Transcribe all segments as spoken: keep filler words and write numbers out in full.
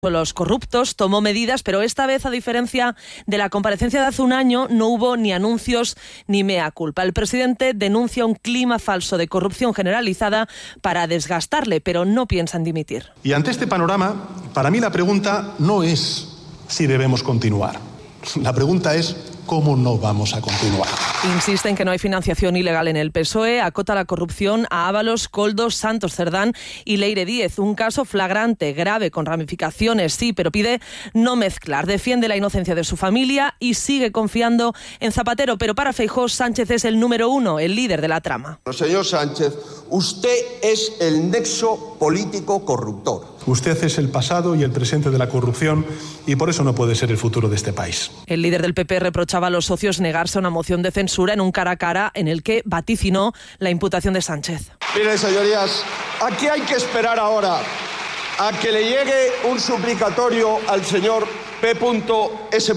Los corruptos, tomó medidas, pero esta vez, a diferencia de la comparecencia de hace un año, no hubo ni anuncios ni mea culpa. El presidente denuncia un clima falso de corrupción generalizada para desgastarle, pero no piensa en dimitir. Y ante este panorama, para mí la pregunta no es si debemos continuar. La pregunta es cómo no vamos a continuar. Insiste en que no hay financiación ilegal en el P S O E, acota la corrupción a Ábalos, Koldo, Santos Cerdán y Leire Díez. Un caso flagrante, grave, con ramificaciones, sí, pero pide no mezclar. Defiende la inocencia de su familia y sigue confiando en Zapatero. Pero para Feijóo, Sánchez es el número uno, el líder de la trama. Señor Sánchez, usted es el nexo político corruptor. Usted es el pasado y el presente de la corrupción y por eso no puede ser el futuro de este país. El líder del P P reprochaba a los socios negarse a una moción de censura en un cara a cara en el que vaticinó la imputación de Sánchez. Miren, señorías, ¿a qué hay que esperar ahora? ¿A que le llegue un suplicatorio al señor P S?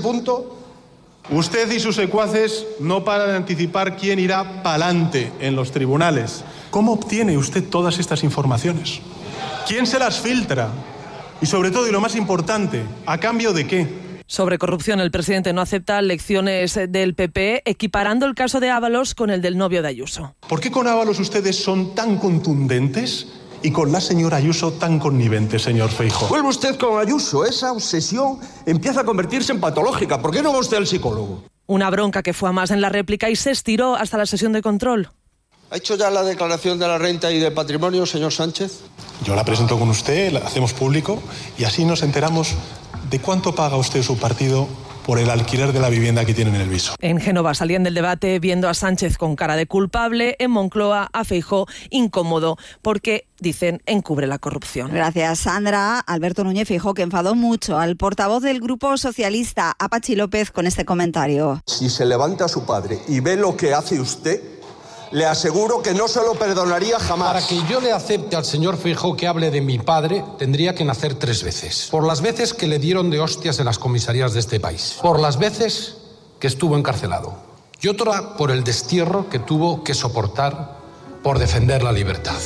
Usted y sus secuaces no paran de anticipar quién irá pa'lante en los tribunales. ¿Cómo obtiene usted todas estas informaciones? ¿Quién se las filtra? Y sobre todo, y lo más importante, ¿a cambio de qué? Sobre corrupción, el presidente no acepta lecciones del P P, equiparando el caso de Ábalos con el del novio de Ayuso. ¿Por qué con Ábalos ustedes son tan contundentes y con la señora Ayuso tan conniventes, señor Feijóo? Vuelve usted con Ayuso. Esa obsesión empieza a convertirse en patológica. ¿Por qué no va usted al psicólogo? Una bronca que fue a más en la réplica y se estiró hasta la sesión de control. ¿Ha hecho ya la declaración de la renta y de patrimonio, señor Sánchez? Yo la presento con usted, la hacemos público y así nos enteramos de cuánto paga usted su partido por el alquiler de la vivienda que tienen en el viso. En Génova salían del debate viendo a Sánchez con cara de culpable, en Moncloa a Feijóo incómodo porque, dicen, encubre la corrupción. Gracias, Sandra. Alberto Núñez Feijóo, que enfadó mucho al portavoz del Grupo Socialista, a Patxi López, con este comentario. Si se levanta su padre y ve lo que hace usted, le aseguro que no se lo perdonaría jamás. Para que yo le acepte al señor Feijóo que hable de mi padre, tendría que nacer tres veces. Por las veces que le dieron de hostias en las comisarías de este país. Por las veces que estuvo encarcelado. Y otra por el destierro que tuvo que soportar por defender la libertad.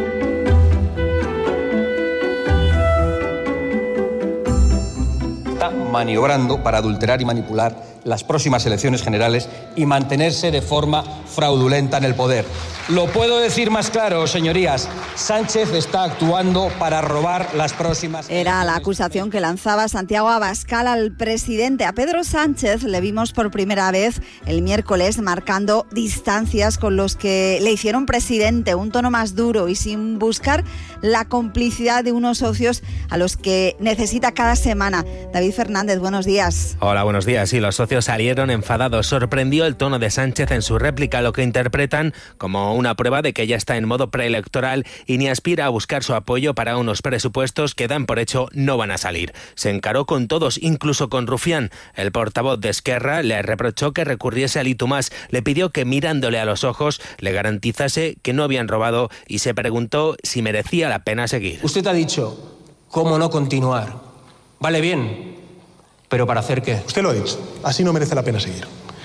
Está maniobrando para adulterar y manipular las próximas elecciones generales y mantenerse de forma fraudulenta en el poder. Lo puedo decir más claro, señorías. Sánchez está actuando para robar las próximas... Era la acusación que lanzaba Santiago Abascal al presidente. A Pedro Sánchez le vimos por primera vez el miércoles marcando distancias con los que le hicieron presidente, un tono más duro y sin buscar la complicidad de unos socios a los que necesita cada semana. David Fernández, buenos días. Hola, buenos días. Sí, los socios salieron enfadados. Sorprendió el tono de Sánchez en su réplica, lo que interpretan como una prueba de que ya está en modo preelectoral y ni aspira a buscar su apoyo para unos presupuestos que dan por hecho no van a salir. Se encaró con todos, incluso con Rufián. El portavoz de Esquerra le reprochó que recurriese al I T U más, le pidió que mirándole a los ojos le garantizase que no habían robado y se preguntó si merecía la pena seguir. Usted ha dicho, ¿cómo no continuar? Vale bien, ¿pero para hacer qué? Usted lo ha dicho, así no merece la pena seguir.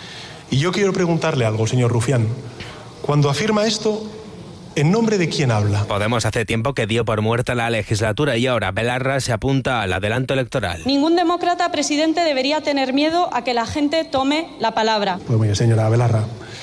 Y yo quiero preguntarle algo, señor Rufián. Cuando afirma esto, ¿en nombre de quién habla? Podemos hace tiempo que dio por muerta la legislatura y ahora Belarra se apunta al adelanto electoral. Ningún demócrata, presidente, debería tener miedo a que la gente tome la palabra. Pues mire, señora Belarra,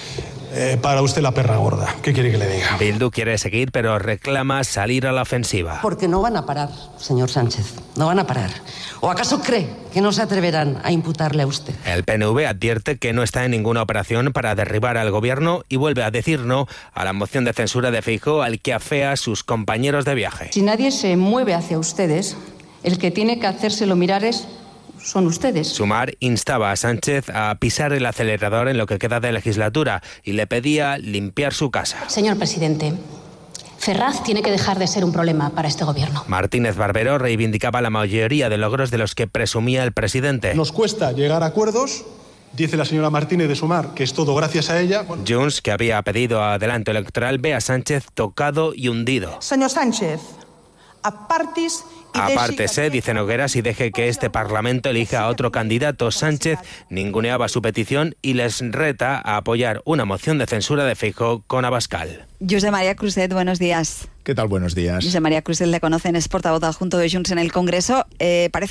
eh, para usted la perra gorda. ¿Qué quiere que le diga? Bildu quiere seguir, pero reclama salir a la ofensiva. Porque no van a parar, señor Sánchez, no van a parar. ¿O acaso cree que no se atreverán a imputarle a usted? El P N V advierte que no está en ninguna operación para derribar al gobierno y vuelve a decir no a la moción de censura de Feijóo, al que afea a sus compañeros de viaje. Si nadie se mueve hacia ustedes, el que tiene que hacérselo mirar es... son ustedes. Sumar instaba a Sánchez a pisar el acelerador en lo que queda de legislatura y le pedía limpiar su casa. Señor presidente, Ferraz tiene que dejar de ser un problema para este gobierno. Martínez Barbero reivindicaba la mayoría de logros de los que presumía el presidente. Nos cuesta llegar a acuerdos, dice la señora Martínez de Sumar, que es todo gracias a ella. Bueno. Junts, que había pedido adelanto electoral, ve a Sánchez tocado y hundido. Señor Sánchez, apartis Apártese, dice Nogueras, y deje que este Parlamento elija a otro candidato. Sánchez ninguneaba su petición y les reta a apoyar una moción de censura de Feijóo con Abascal. Josep María Cruzet, buenos días. ¿Qué tal? Buenos días. Josep María Cruzet le conocen, es portavoz adjunto de Junts en el Congreso. Eh, parece